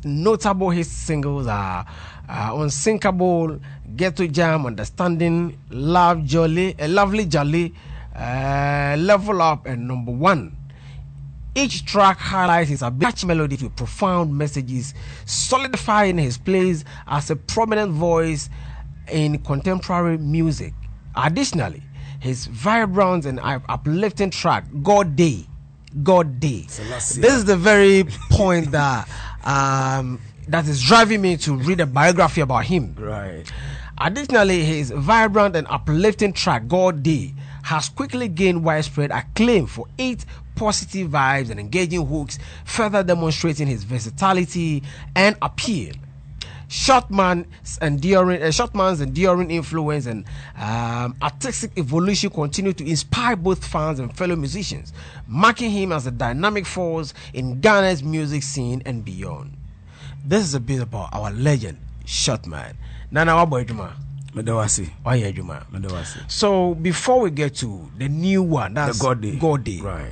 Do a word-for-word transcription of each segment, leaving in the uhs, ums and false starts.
notable hit singles are uh, Unsinkable, Ghetto Jam, Understanding, Love Jolly, uh, Lovely Jolly, uh, Level Up, and Number One. Each track highlights his ability melody with profound messages, solidifying his place as a prominent voice in contemporary music. Additionally, his vibrant and uplifting track, God Day, God Day. This is the very point that um, that is driving me to read a biography about him. Right. Additionally, his vibrant and uplifting track, God Day, has quickly gained widespread acclaim for eight positive vibes and engaging hooks, further demonstrating his versatility and appeal. Shortman's enduring, uh, Shortman's enduring influence and um, artistic evolution continue to inspire both fans and fellow musicians, marking him as a dynamic force in Ghana's music scene and beyond. This is a bit about our legend, Shortman. Nana Waboy Medawasi. Why are you, man? Medawasi. So before we get to the new one, that's the God Day. God Day. Right.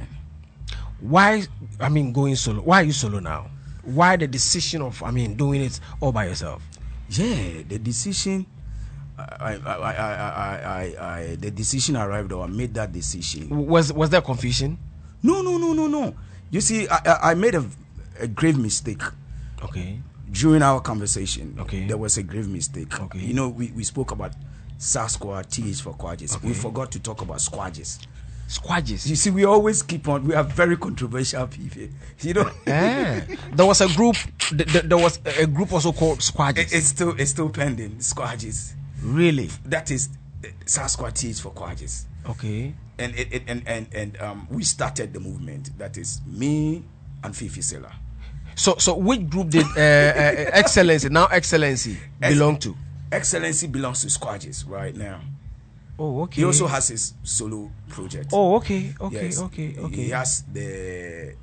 Why? I mean, going solo. Why are you solo now? Why the decision of, I mean, doing it all by yourself? Yeah, the decision. I, I, I, I, I, I, the decision arrived, or I made that decision. Was was there confusion? No, no, no, no, no. You see, I, I, I made a, a grave mistake. Okay. During our conversation, okay, there was a grave mistake. Okay. You know, we, we spoke about Sasqua, T H for Quadges. Okay. We forgot to talk about Squadges. Squadges. You see, we always keep on. We are very controversial people. You know. Yeah. There was a group. Th- th- there was a group also called Squadges. It, it's still it's still pending. Squadges. Really? That is uh, Sasqua, T H for Quadges. Okay. And it, it and and and um, we started the movement. That is me and Fifi Sela. So, so which group did uh, uh, Excellency, now Excellency, belong to? Excellency belongs to Squadges right now. Oh, okay. He also has his solo project. Oh, okay, okay, yes. okay, okay. He has the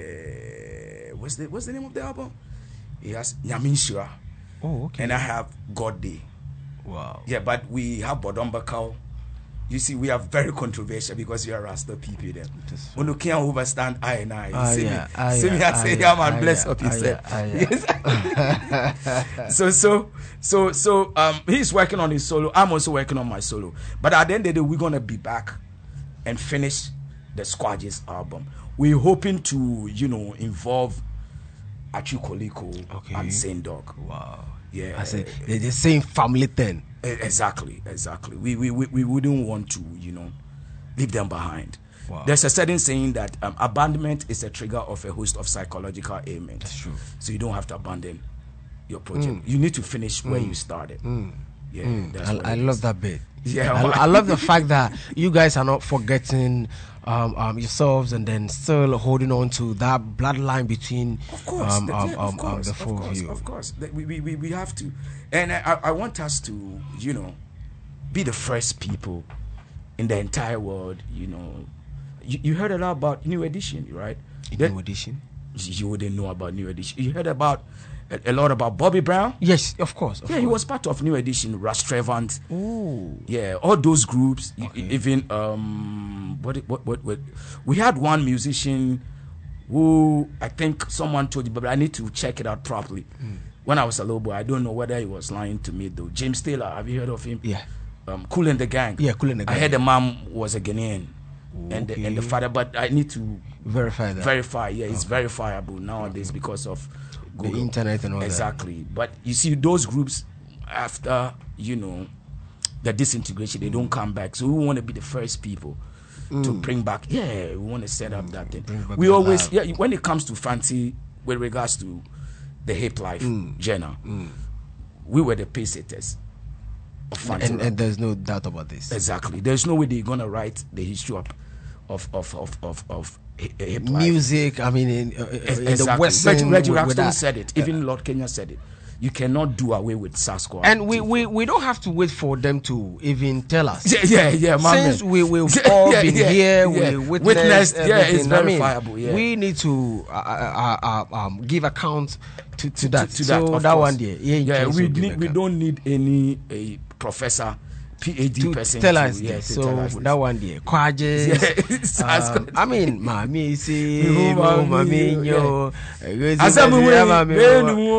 the what's the what's the name of the album? He has Nyaminshira. Oh, okay. And I have God Day. Wow. Yeah, but we have Bodombakau. You see, we are very controversial because we are Rasta people then. When you can't overstand I and I. Ah, see yeah, me, ah, see yeah, me, I ah, say, yeah, yeah, man, ah, bless yeah, up ah, yourself. yeah, ah, yeah. so, so, so, so, um, he's working on his solo. I'm also working on my solo. But at the end of the day, we're gonna be back and finish the Squadges album. We're hoping to, you know, involve Achukoliko okay. and Saint Dog. Wow. Yeah. I say they're the same family thing. Exactly, exactly. We, we we we wouldn't want to, you know, leave them behind. Wow. There's a certain saying that um, abandonment is a trigger of a host of psychological ailments. That's true. So you don't have to abandon your project. Mm. You need to finish where Mm. you started. Mm. Yeah, mm. that's I, what I it love is. that bit. Yeah, I, I love the fact that you guys are not forgetting um, um, yourselves and then still holding on to that bloodline between Of course, um, the, um, yeah, um, of course, um, the of four of course, you. of course. That We, we, we, we have to. And I, I want us to, you know, be the first people in the entire world, you know. You, you heard a lot about New Edition, right? New Edition? You wouldn't know about New Edition. You heard about a, a lot about Bobby Brown? Yes, of course. Of yeah, course. he was part of New Edition, Rastrevant. Ooh. Yeah, all those groups. Okay. E- even um, what, what, what, what? We had one musician who I think someone told you, but I need to check it out properly. Mm. When I was a little boy, I don't know whether he was lying to me though. James Taylor, have you heard of him? Yeah. Um, Kool and the Gang. Yeah, Kool and the Gang. I heard the mom was a Ghanaian. Okay. And the, and the father, but I need to verify that. Verify, yeah, it's okay. verifiable nowadays okay. because of Google. The internet and all exactly. that. But you see, those groups after you know the disintegration, they don't come back. So we want to be the first people mm. to bring back. Yeah, we want to set up mm. that thing. We always, yeah, when it comes to fancy, with regards to the hip life mm. genre, mm. we were the pace setters. And, and there's no doubt about this. Exactly. There's no way they're gonna write the history of of of of of, of hip music. I mean, in, uh, exactly. in the Western. Reggie Raxton said it. Even uh, Lord Kenya said it. You cannot do away with Sasqua. And we, we, we don't have to wait for them to even tell us. Yeah, yeah, yeah. My Since man. we we've all yeah, been yeah, here, yeah. we witnessed, witnessed yeah, it's verifiable. I mean, yeah. We need to uh, uh, uh, um, give account to, to that. To, to so that, that course. one there. Yeah, yeah we need, we don't need any a professor. P H D to person tell to, us, yeah, so tell us that one there, Quadges. Yeah, um, I mean, mami, see, mami, mami, yo, yeah.